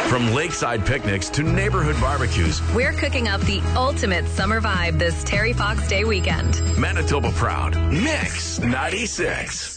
From lakeside picnics to neighborhood barbecues, we're cooking up the ultimate summer vibe this Terry Fox Day weekend. Manitoba proud. Mix 96.